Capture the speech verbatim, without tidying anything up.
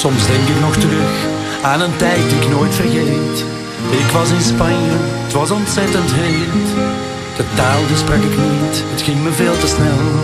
Soms denk ik nog terug aan een tijd die ik nooit vergeet. Ik was in Spanje, het was ontzettend heet. De taal die sprak ik niet, het ging me veel te snel.